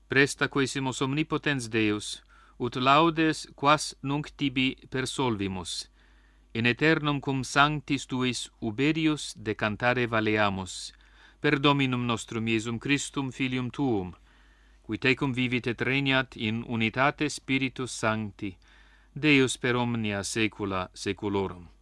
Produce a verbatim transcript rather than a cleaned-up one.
Presta quesimus omnipotens Deus, ut laudes quas nunc tibi persolvimus, in aeternum cum sanctis tuis uberius de cantare valeamus, per Dominum nostrum Iesum Christum Filium tuum, qui tecum vivit et regnat in unitate Spiritus Sancti, Deus per omnia saecula saeculorum.